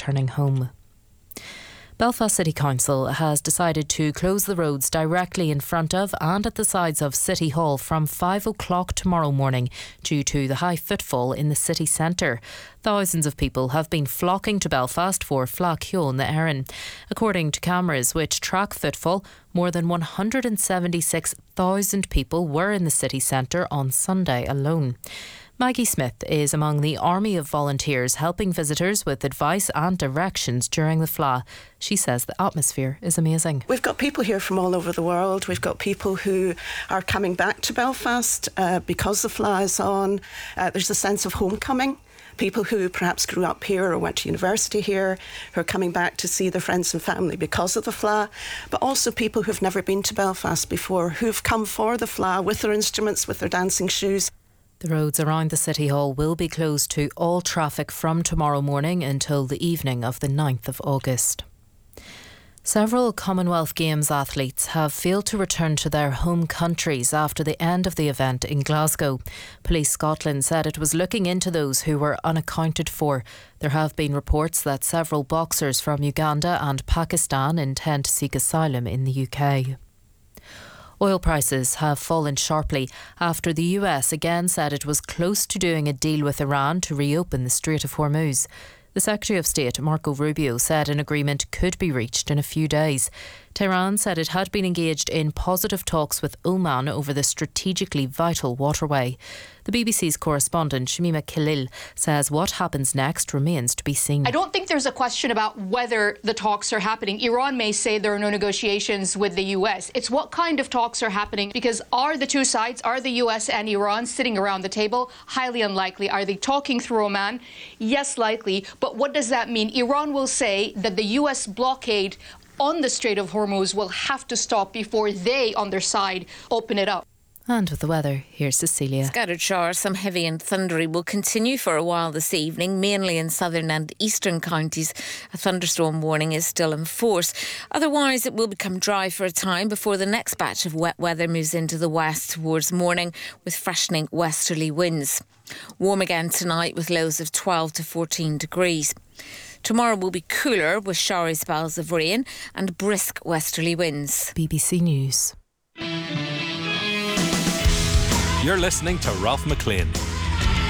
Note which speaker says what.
Speaker 1: returning home. Belfast City Council has decided to close the roads directly in front of and at the sides of City Hall from 5 o'clock tomorrow morning due to the high footfall in the city centre. Thousands of people have been flocking to Belfast for Fleadh Cheoil na Éireann. According to cameras which track footfall, more than 176,000 people were in the city centre on Sunday alone. Maggie Smith is among the army of volunteers helping visitors with advice and directions during the Fleadh. She says the atmosphere is amazing.
Speaker 2: We've got people here from all over the world. We've got people who are coming back to Belfast because the Fleadh is on. There's a sense of homecoming. People who perhaps grew up here or went to university here, who are coming back to see their friends and family because of the Fleadh, but also people who've never been to Belfast before, who've come for the Fleadh with their instruments, with their dancing shoes.
Speaker 1: The roads around the City Hall will be closed to all traffic from tomorrow morning until the evening of the 9th of August. Several Commonwealth Games athletes have failed to return to their home countries after the end of the event in Glasgow. Police Scotland said it was looking into those who were unaccounted for. There have been reports that several boxers from Uganda and Pakistan intend to seek asylum in the UK. Oil prices have fallen sharply after the US again said it was close to doing a deal with Iran to reopen the Strait of Hormuz. The Secretary of State, Marco Rubio, said an agreement could be reached in a few days. Tehran said it had been engaged in positive talks with Oman over the strategically vital waterway. The BBC's correspondent, Shamima Khalil, says what happens next remains to be seen.
Speaker 3: I don't think there's a question about whether the talks are happening. Iran may say there are no negotiations with the US. It's what kind of talks are happening, because are the two sides, are the US and Iran sitting around the table? Highly unlikely. Are they talking through Oman? Yes, likely. But what does that mean? Iran will say that the US blockade on the Strait of Hormuz will have to stop before they, on their side, open it up.
Speaker 1: And with the weather, here's Cecilia.
Speaker 4: Scattered showers, some heavy and thundery, will continue for a while this evening, mainly in southern and eastern counties. A thunderstorm warning is still in force. Otherwise, it will become dry for a time before the next batch of wet weather moves into the west towards morning, with freshening westerly winds. Warm again tonight with lows of 12 to 14 degrees. Tomorrow will be cooler with showery spells of rain and brisk westerly winds.
Speaker 1: BBC News.
Speaker 5: You're listening to Ralph McLean.